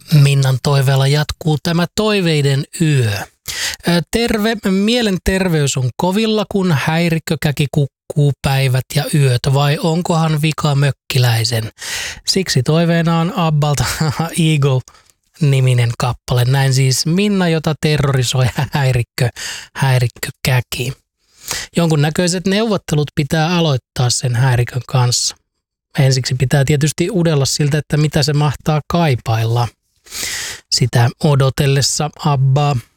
Minnan toiveella jatkuu tämä toiveiden yö. Mielenterveys on kovilla, kun häirikkökäki kukkuu päivät ja yöt, vai onkohan vika mökkiläisen? Siksi toiveena on Abbalta Eagle-niminen kappale. Näin siis Minna, jota terrorisoi häirikkökäki. Jonkunnäköiset neuvottelut pitää aloittaa sen häirikön kanssa. Ensiksi pitää tietysti udella siltä, että mitä se mahtaa kaipailla. Sitä odotellessa Abbaa